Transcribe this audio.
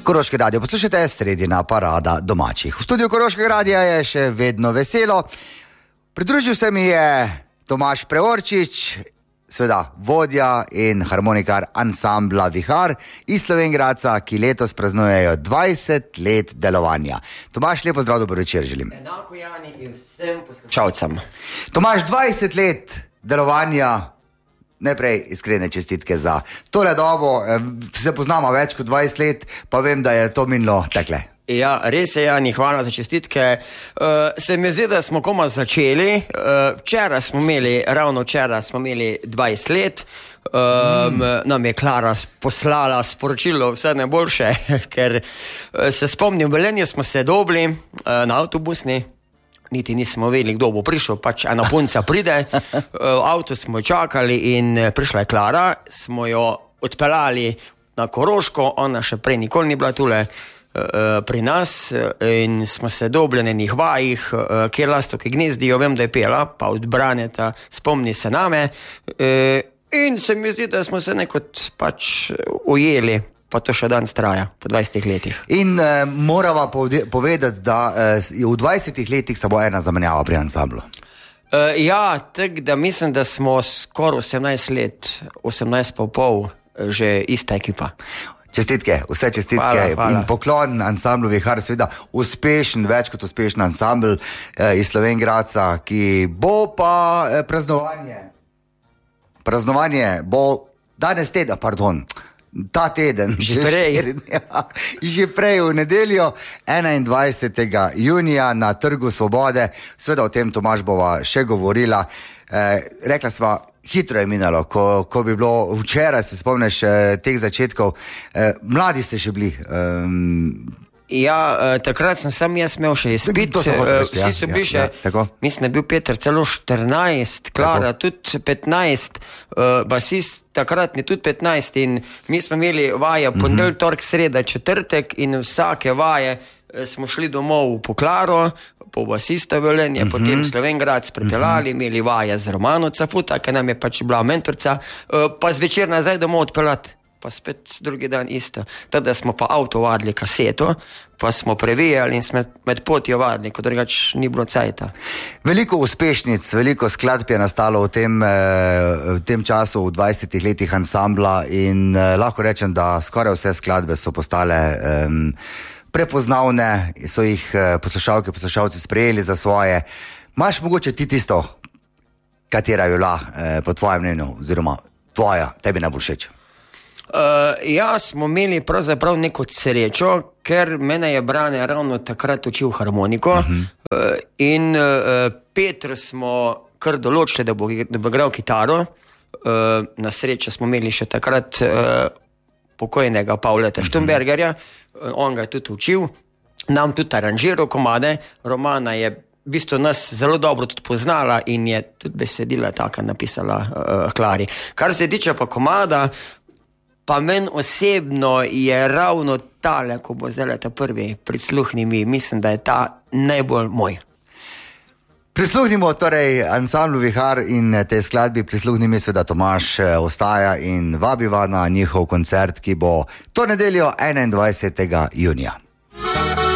Koroški radio, poslušajte, sredina parada domačih. V studiu Koroškega radia je še vedno veselo. Pridružil se mi je Tomaž Preorčič, seveda vodja in harmonikar ansambla Vihar iz Slovenj Gradca, ki letos praznujejo 20 let delovanja. Tomaž, lepo zdrav, dober večer želim. Enako Jani in vsem poslušalcem. Tomaž, 20 let delovanja, najprej iskrene čestitke za tole dobo. Se poznamo več kot 20 let, pa vem, da je to minilo takle. Ja, res je, Jani, hvala za čestitke. Se mi zdi, da smo komaj začeli. Ravno včeraj smo imeli 20 let. Nam je Klara poslala sporočilo vse najboljše, ker se spomnim, v Velenju smo se dobili na avtobusni. Niti nismo vedeli, kdo bo prišel, pač ena punca pride, v avto smo čakali in prišla je Klara, smo jo odpeljali na Koroško, ona še prej nikoli ni bila tule pri nas in smo se dobili na enih vajih, kjer lastovke gnezdijo, vem, da je pela, pa od Braneta, spomni se name in se mi zdi, da smo se nekot pač ujeli. Pa to še danes traja, po 20 letih. In morava povedati, da v 20 letih se bo ena zamenjava pri ansamblu. Ja, tako da mislim, da smo skoraj 18 let, 18 pa pol, že ista ekipa. Čestitke, vse čestitke. Hvala. In poklon ansamblu Vihar, seveda uspešen, več kot uspešen ansambl iz Slovenj Gradca, ki bo pa praznovanje bo danes ta teden, že prej v nedeljo, 21. junija na Trgu Svobode. Sveda o tem Tomaž bova še govorila. Rekla sva, hitro je minalo, ko bi bilo včeraj, se spomniš teh začetkov, mladi ste še bili. Ja, takrat sem sam jaz imel še izpit, vsi so bili še, mislim, da je bil Peter celo 14, Klara tudi 15, basist takratni tudi 15 in mi smo imeli vaje ponedeljek, torek, sreda, četrtek in vsake vaje smo šli domov po Klaro, po basista Velenje, potem Slovenj Gradec pripeljali, imeli vaje z Romano Cafuta, ki nam je pač bila mentorca, pa zvečer nazaj domov odpeljati. Pa spet drugi dan isto. Tada smo pa avto vadili kaseto, pa smo previjali in smo med potjo vadili, kot drugač ni bilo cajta. Veliko uspešnic, veliko skladb je nastalo v tem času, v 20 letih ansambla in lahko rečem, da skoraj vse skladbe so postale prepoznavne, so jih poslušalci sprejeli za svoje. Imaš mogoče ti tisto, katera je bila po tvojem mnenju, oziroma tvoja, tebi najbolj všeč? Ja, smo imeli pravzaprav neko srečo, ker mene je Brane ravno takrat učil harmoniko in Petru smo kar določili, da bo igral kitaro. Na srečo smo imeli še takrat pokojnega Pavleta Štumbergerja, on ga je tudi učil, nam tudi aranžiral komade. Romana je v bistvu nas zelo dobro tudi poznala in je tudi besedila taka napisala Klari. Kar se tiče pa komada, pa meni osebno je ravno tale, ko bo zdaj ta prvi, prisluhni mi, mislim, da je ta najbolj moj. Prisluhnimo torej ansamblu Vihar in tej skladbi, prisluhni mi, seveda Tomaž ostaja in vabiva na njihov koncert, ki bo to nedeljo 21. junija.